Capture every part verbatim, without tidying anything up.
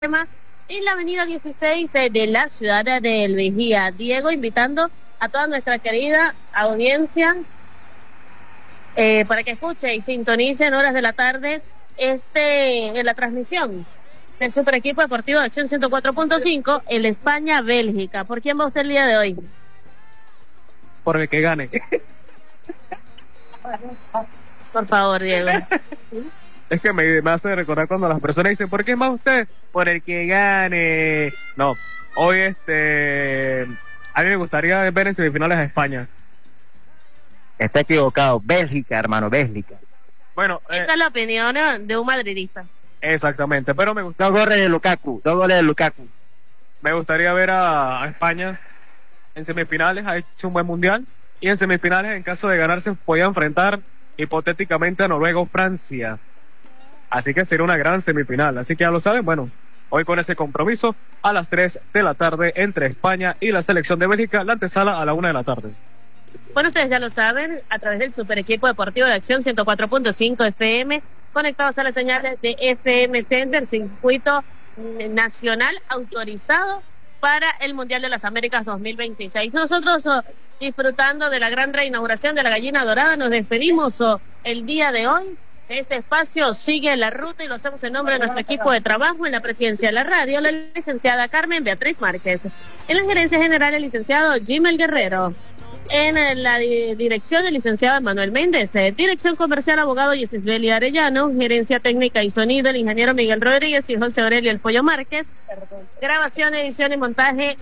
en la avenida dieciséis eh, de la ciudad de El Vigía. Diego, invitando a toda nuestra querida audiencia eh, para que escuche y sintonice en horas de la tarde este en la transmisión del Super Equipo Deportivo de Acción ciento cuatro punto cinco, el España-Bélgica. ¿Por quién va usted el día de hoy? Por el que gane. Por favor, Diego. Es que me, me hace recordar cuando las personas dicen, ¿por qué más usted? Por el que gane. No, hoy este a mí me gustaría ver en semifinales a España. Está equivocado, Bélgica, hermano, Bélgica. Bueno, eh, esta es la opinión de un madridista. Exactamente, pero me gusta. Dos goles de Lukaku, dos goles de Lukaku. Me gustaría ver a, a España en semifinales, ha hecho un buen mundial, y en semifinales, en caso de ganarse, podía enfrentar hipotéticamente a Noruega o Francia. Así que sería una gran semifinal. Así que ya lo saben, bueno, hoy con ese compromiso a las tres de la tarde entre España y la selección de Bélgica, la antesala a la una de la tarde. Bueno, ustedes ya lo saben, a través del Super Equipo Deportivo de Acción ciento cuatro punto cinco F M, conectados a las señales de F M Center, circuito nacional autorizado para el Mundial de las Américas dos mil veintiséis. Nosotros, oh, disfrutando de la gran reinauguración de la Gallina Dorada, nos despedimos oh, el día de hoy. Este espacio sigue la ruta y lo hacemos en nombre de nuestro equipo de trabajo en la presidencia de la radio, la licenciada Carmen Beatriz Márquez, en la gerencia general el licenciado Jimel Guerrero, en la di dirección el licenciado Manuel Méndez, eh, dirección comercial abogado Yesisbeli Arellano, gerencia técnica y sonido el ingeniero Miguel Rodríguez y José Aurelio El Pollo Márquez, grabación, edición y montaje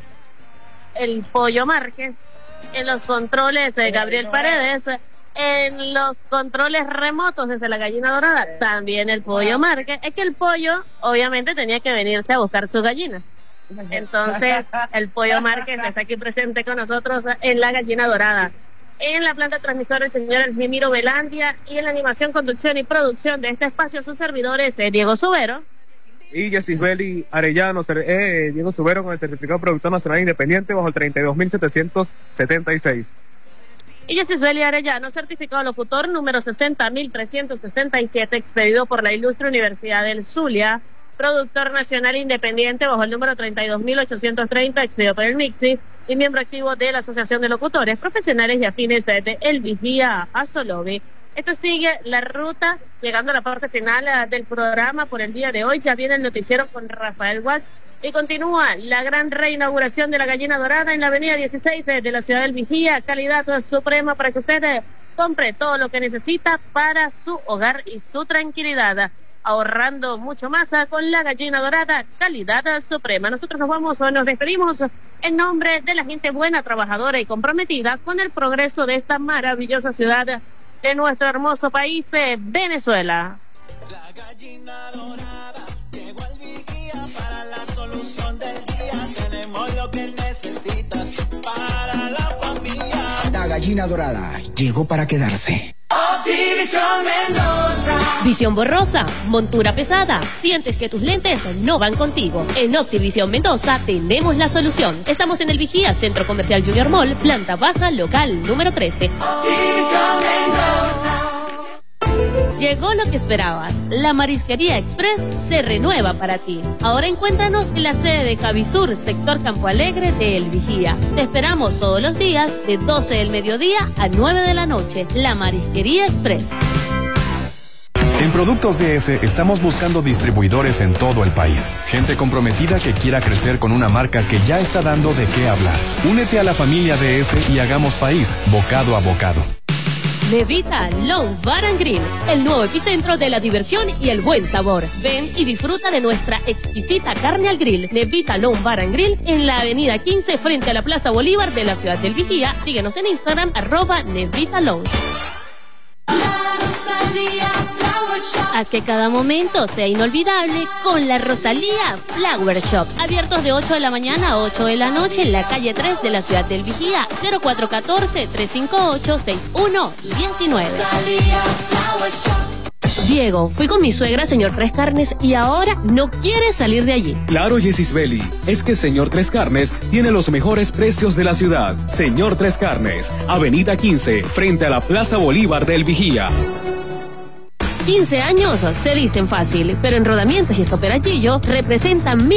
El Pollo Márquez, en los controles eh, Gabriel Paredes, en los controles remotos desde la Gallina Dorada, también el Pollo Márquez. Es que el pollo obviamente tenía que venirse a buscar su gallina. Entonces el Pollo Márquez está aquí presente con nosotros en la Gallina Dorada. En la planta transmisora el señor Elmiro Velandia, y en la animación, conducción y producción de este espacio sus servidores eh, Diego Subero y Yesisbeli Arellano, eh, Diego Subero con el certificado de productor nacional independiente bajo el treinta y dos mil setecientos setenta y seis. Y Yesisbeli Arellano, certificado locutor número sesenta mil trescientos sesenta y siete, expedido por la Ilustre Universidad del Zulia, productor nacional independiente bajo el número treinta y dos mil ochocientos treinta, expedido por el Mixi, y miembro activo de la Asociación de Locutores Profesionales y Afines de El Vigía a Solovi. Esto sigue la ruta, llegando a la parte final del programa por el día de hoy. Ya viene el noticiero con Rafael Watts y continúa la gran reinauguración de la Gallina Dorada en la avenida dieciséis de la ciudad del Vigía. Calidad suprema para que usted compre todo lo que necesita para su hogar y su tranquilidad, ahorrando mucho más con la Gallina Dorada, calidad suprema. Nosotros nos vamos o nos despedimos en nombre de la gente buena, trabajadora y comprometida con el progreso de esta maravillosa ciudad de nuestro hermoso país, eh, Venezuela. La Gallina Dorada llegó al Vigía para la solución del día. Tenemos lo que necesitas para la familia. La Gallina Dorada llegó para quedarse. Optivisión Mendoza. Visión borrosa, montura pesada, sientes que tus lentes no van contigo. En Optivisión Mendoza tenemos la solución. Estamos en el Vigía, Centro Comercial Junior Mall, planta baja, local número trece. Optivisión Mendoza. Llegó lo que esperabas. La Marisquería Express se renueva para ti. Ahora encuéntranos en la sede de Cabisur, sector Campo Alegre de El Vigía. Te esperamos todos los días de doce del mediodía a nueve de la noche. La Marisquería Express. En Productos D S estamos buscando distribuidores en todo el país. Gente comprometida que quiera crecer con una marca que ya está dando de qué hablar. Únete a la familia D S y hagamos país, bocado a bocado. Nevita Long Bar and Grill, el nuevo epicentro de la diversión y el buen sabor. Ven y disfruta de nuestra exquisita carne al grill. Nevita Long Bar and Grill en la avenida quince frente a la Plaza Bolívar de la ciudad del Vigía. Síguenos en Instagram, arroba Nevita Long. Haz que cada momento sea inolvidable con la Rosalía Flower Shop. Abiertos de ocho de la mañana a ocho de la noche en la calle tres de la ciudad del Vigía. cero cuatro uno cuatro, tres cinco ocho, seis uno uno nueve. Diego, fui con mi suegra, señor Tres Carnes, y ahora no quiere salir de allí. Claro, Yesisbeli, es que señor Tres Carnes tiene los mejores precios de la ciudad. Señor Tres Carnes, avenida quince, frente a la Plaza Bolívar del Vigía. quince años se dicen fácil, pero en Rodamientos y Estoperachillo representan mil